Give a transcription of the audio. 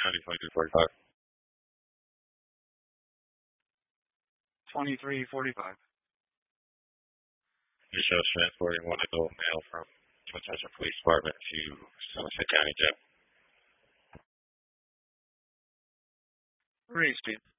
County 2345. 2345. This shows transporting one adult male from Winchester Police Department to Somerset County Jail. Release, Steve.